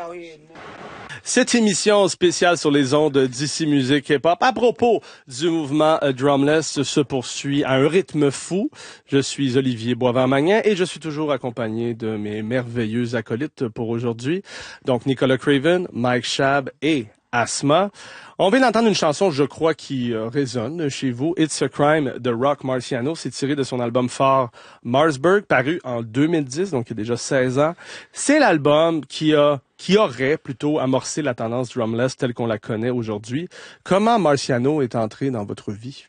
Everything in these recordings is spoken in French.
Cette émission spéciale sur les ondes d'ici Musique Hip-Hop à propos du mouvement Drumless se poursuit à un rythme fou. Je suis Olivier Boisvert-Magnin et je suis toujours accompagné de mes merveilleux acolytes pour aujourd'hui. Donc Nicolas Craven, Mike Schaab et Asma. On vient d'entendre une chanson, je crois, qui résonne chez vous. It's a Crime de Rock Marciano. C'est tiré de son album phare Marsburg, paru en 2010, donc il y a déjà 16 ans. C'est l'album qui aurait plutôt amorcé la tendance drumless telle qu'on la connaît aujourd'hui. Comment Marciano est entré dans votre vie?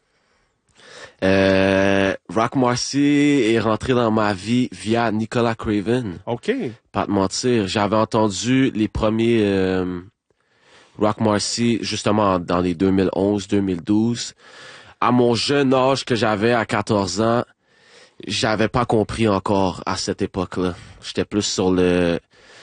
Rock Marcy est rentré dans ma vie via Nicolas Craven. OK. Pas te mentir, j'avais entendu les premiers Rock Marcy justement dans les 2011-2012. À mon jeune âge que j'avais à 14 ans, j'avais pas compris encore à cette époque-là. J'étais plus sur le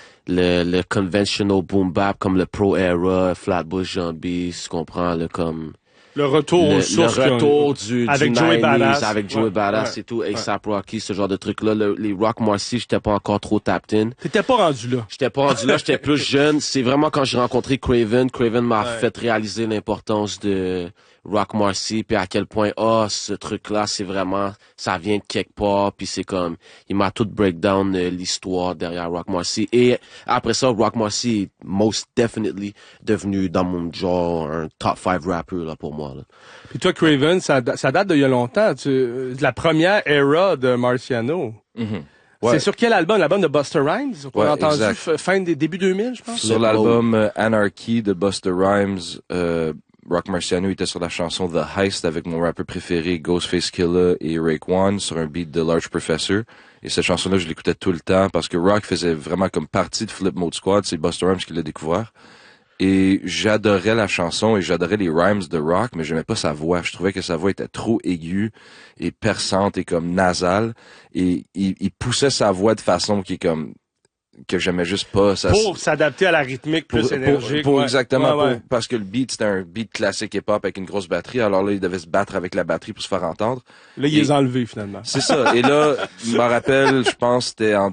conventional boom bap comme le Pro Era, Flatbush Jambi, tu comprends, Le retour aux sources. Le retour avec du Joey 90s, Badass. avec Joey Badass et tout, A$AP Rocky, ce genre de trucs-là. Les Rock Marcy, j'étais pas encore trop tapped in. T'étais pas rendu là. J'étais plus jeune. C'est vraiment quand j'ai rencontré Craven m'a fait réaliser l'importance de Rock Marcy, puis à quel point, ce truc-là, c'est vraiment, ça vient de quelque part, puis c'est comme, il m'a tout breakdown l'histoire derrière Rock Marcy. Et après ça, Rock Marcy est most definitely devenu dans mon genre un top 5 rapper, là, pour moi, là. Puis toi, Craven, ça date d'il y a longtemps. De la première era de Marciano. Mm-hmm. Ouais. C'est sur quel album? L'album de Busta Rhymes? On a entendu exact. début 2000, je pense. Sur l'album Anarchy de Busta Rhymes, Rock Marciano était sur la chanson The Heist avec mon rappeur préféré Ghostface Killah et Raekwon sur un beat de Large Professor. Et cette chanson-là, je l'écoutais tout le temps parce que Rock faisait vraiment comme partie de Flip Mode Squad. C'est Busta Rhymes qui l'a découvert. Et j'adorais la chanson et j'adorais les rhymes de Rock, mais j'aimais pas sa voix. Je trouvais que sa voix était trop aiguë et perçante et comme nasale. Et il poussait sa voix de façon qui est comme que j'aimais juste pas. Pour s'adapter à la rythmique plus énergique. Exactement, parce que le beat, c'était un beat classique hip-hop avec une grosse batterie. Alors là, il devait se battre avec la batterie pour se faire entendre. Là, il les a enlevés, finalement. C'est ça. Et là, je me rappelle, je pense que c'était en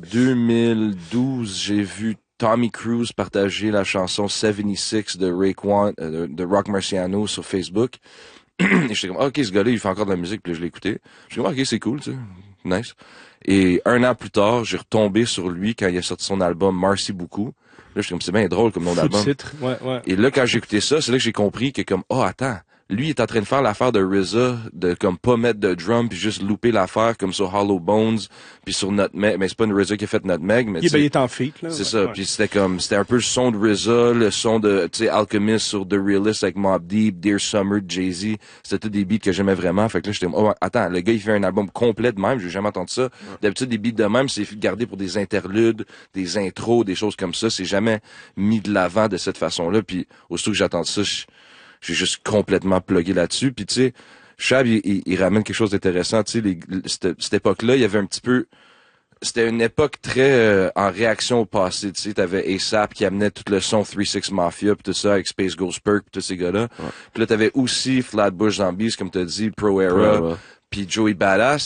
2012, j'ai vu Tommy Cruise partager la chanson 76 de Raekwon, de Rock Marciano sur Facebook. Et j'étais comme, OK, ce gars-là, il fait encore de la musique, puis là, je l'ai écouté. Je suis comme, OK, c'est cool, tu sais. Nice. Et un an plus tard, j'ai retombé sur lui quand il a sorti son album Marcy Beaucoup. Là, je suis comme, c'est bien drôle comme nom d'album. Titre. Ouais. Et là, quand j'ai écouté ça, c'est là que j'ai compris que comme, attends, lui, il est en train de faire l'affaire de RZA, de comme pas mettre de drum puis juste louper l'affaire comme sur Hollow Bones puis sur Nutmeg. Mais c'est pas une RZA qui a fait Nutmeg, mais il est en feat, là. C'est ça. Puis c'était un peu le son de RZA, le son de, tu sais, Alchemist sur The Realist avec Mobb Deep, Dear Summer, Jay-Z. C'était tous des beats que j'aimais vraiment. Fait que là, j'étais, attends, le gars, il fait un album complet de même. J'ai jamais entendu ça. D'habitude, des beats de même, c'est gardé pour des interludes, des intros, des choses comme ça. C'est jamais mis de l'avant de cette façon-là. Puis, aussitôt que j'entends ça, j'ai juste complètement plugué là-dessus. Puis tu sais, Schaab, il ramène quelque chose d'intéressant. Tu sais, cette époque-là, il y avait un petit peu... C'était une époque très en réaction au passé. Tu sais, t'avais A$AP qui amenait tout le son 3-6 Mafia, puis tout ça, avec Space Ghost Perk, puis tous ces gars-là. Ouais. Puis là, t'avais aussi Flatbush Zombies, comme t'as dit, Pro Era, puis Joey Badass.